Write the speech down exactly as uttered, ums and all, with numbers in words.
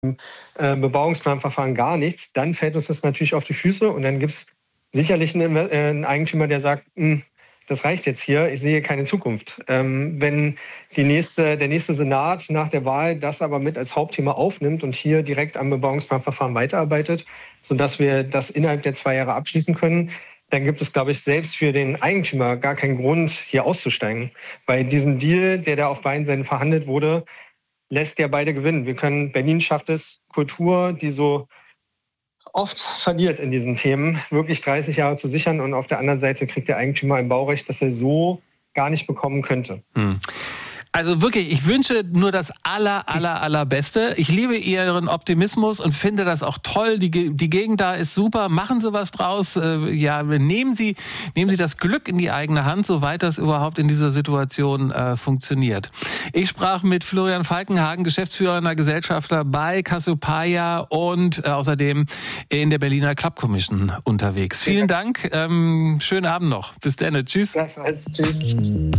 äh, Bebauungsplanverfahren gar nichts, dann fällt uns das natürlich auf die Füße und dann gibt es sicherlich einen, äh, einen Eigentümer, der sagt, das reicht jetzt hier, ich sehe keine Zukunft. Ähm, wenn die nächste, der nächste Senat nach der Wahl das aber mit als Hauptthema aufnimmt und hier direkt am Bebauungsplanverfahren weiterarbeitet, sodass wir das innerhalb der zwei Jahre abschließen können, dann gibt es, glaube ich, selbst für den Eigentümer gar keinen Grund, hier auszusteigen. Weil diesen Deal, der da auf beiden Seiten verhandelt wurde, lässt ja beide gewinnen. Wir können, Berlin schafft es, Kultur, die so oft verliert in diesen Themen, wirklich dreißig Jahre zu sichern. Und auf der anderen Seite kriegt der Eigentümer ein Baurecht, das er so gar nicht bekommen könnte. Hm. Also wirklich, ich wünsche nur das aller, aller, allerbeste. Ich liebe Ihren Optimismus und finde das auch toll. Die, die Gegend da ist super. Machen Sie was draus. Ja, nehmen Sie, nehmen Sie das Glück in die eigene Hand, soweit das überhaupt in dieser Situation äh, funktioniert. Ich sprach mit Florian Falkenhagen, geschäftsführender Gesellschafter bei Cassiopeia und äh, außerdem in der Berliner Club Commission unterwegs. Vielen Dank. Ähm, schönen Abend noch. Bis dann. Tschüss. Tschüss.